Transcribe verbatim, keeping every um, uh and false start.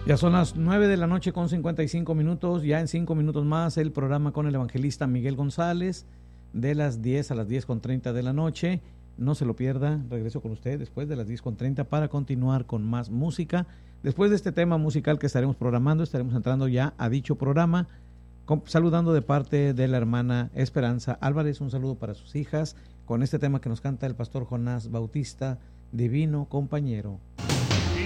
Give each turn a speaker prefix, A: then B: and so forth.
A: Ya son las nueve de la noche con cincuenta y cinco minutos, ya en cinco minutos más el programa con el evangelista Miguel González, de las diez a las diez con treinta de la noche. No se lo pierda, regreso con usted después de las diez con treinta para continuar con más música. Después de este tema musical que estaremos programando, estaremos entrando ya a dicho programa, con, saludando de parte de la hermana Esperanza Álvarez, un saludo para sus hijas, con este tema que nos canta el pastor Jonás Bautista, Divino Compañero.